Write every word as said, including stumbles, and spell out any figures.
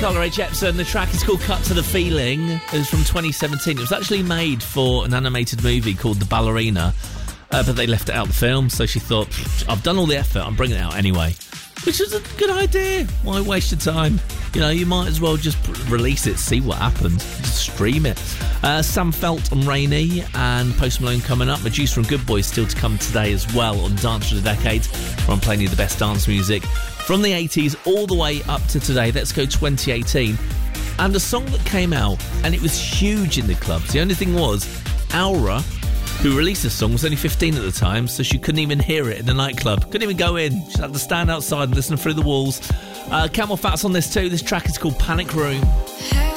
Carly Rae Jepsen. The track is called Cut to the Feeling. It was from twenty seventeen. It was actually made for an animated movie called The Ballerina, uh, but they left it out of the film, so she thought, I've done all the effort, I'm bringing it out anyway. Which is a good idea. Why waste your time? You know, you might as well just release it, see what happens. Just stream it. Uh, Sam Felt and Rainey and Post Malone coming up. Medusa and Good Boys still to come today as well on Dance for the Decade, where I'm playing you the best dance music from the eighties all the way up to today. Let's go twenty eighteen. And a song that came out, and it was huge in the clubs. The only thing was, Aura, who released this song, was only fifteen at the time, so she couldn't even hear it in the nightclub. Couldn't even go in. She had to stand outside and listen through the walls. Uh, Camel Fat's on this too. This track is called Panic Room.